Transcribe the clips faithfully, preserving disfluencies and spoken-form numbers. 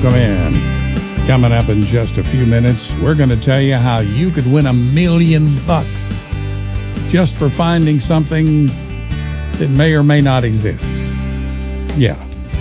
welcome in. Coming up in just a few minutes, we're going to tell you how you could win a million bucks just for finding something that may or may not exist. Yeah.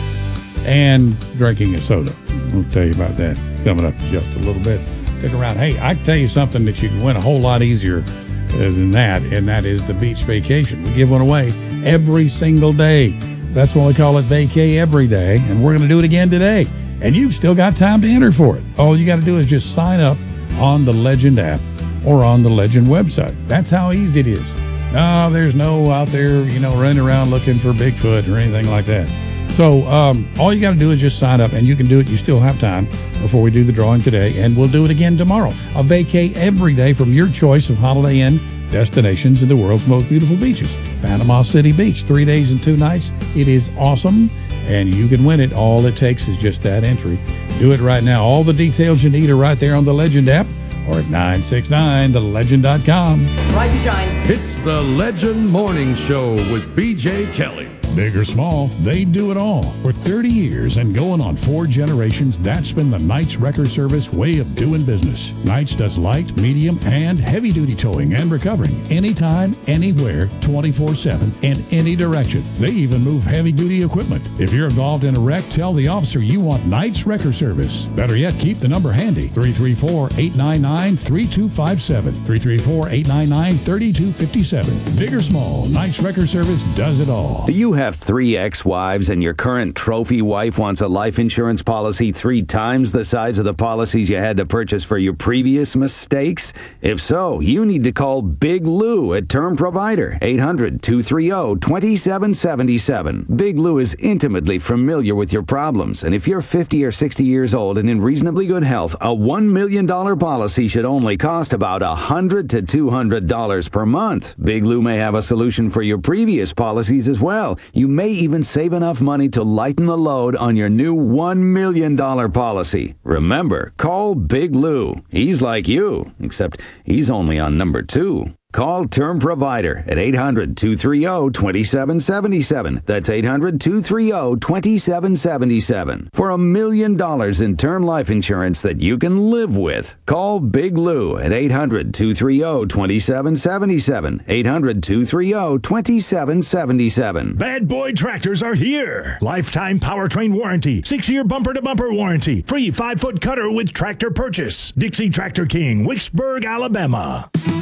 And drinking a soda. We'll tell you about that coming up in just a little bit. Stick around. Hey, I can tell you something that you can win a whole lot easier than that, and that is the beach vacation. We give one away every single day. That's why we call it Vacay Every Day, and we're going to do it again today. And you've still got time to enter for it. All you got to do is just sign up on the Legend app or on the Legend website. That's how easy it is. No, there's no out there, you know, running around looking for Bigfoot or anything like that. So um, all you got to do is just sign up, and you can do it. You still have time before we do the drawing today, and we'll do it again tomorrow. A vacay every day from your choice of Holiday Inn destinations in the world's most beautiful beaches. Panama City Beach, three days and two nights. It is awesome, and you can win it. All it takes is just that entry. Do it right now. All the details you need are right there on the Legend app or at nine six nine the legend dot com. Rise to shine. It's the Legend Morning Show with B J Kelly. Big or small, they do it all. For thirty years and going on four generations, that's been the Knights Wrecker Service way of doing business. Knights does light, medium, and heavy-duty towing and recovering. Anytime, anywhere, twenty-four seven, in any direction. They even move heavy-duty equipment. If you're involved in a wreck, tell the officer you want Knights Wrecker Service. Better yet, keep the number handy. three three four, eight nine nine, three two five seven. three three four, eight nine nine, three two five seven. Big or small, Knights Wrecker Service does it all. Do you have three ex-wives and your current trophy wife wants a life insurance policy three times the size of the policies you had to purchase for your previous mistakes? If so, you need to call Big Lou at Term Provider, eight hundred, two three zero, two seven seven seven. Big Lou is intimately familiar with your problems, and if you're fifty or sixty years old and in reasonably good health, a one million dollars policy should only cost about one hundred to two hundred dollars per month. Big Lou may have a solution for your previous policies as well. You may even save enough money to lighten the load on your new one million dollars policy. Remember, call Big Lou. He's like you, except he's only on number two. Call Term Provider at eight hundred, two three zero, two seven seven seven. That's eight hundred, two three zero, two seven seven seven. For a million dollars in term life insurance that you can live with. Call Big Lou at eight hundred, two three zero, two seven seven seven. eight hundred, two three zero, two seven seven seven. Bad Boy Tractors are here. Lifetime powertrain warranty. Six-year bumper-to-bumper warranty. Free five-foot cutter with tractor purchase. Dixie Tractor King, Wicksburg, Alabama.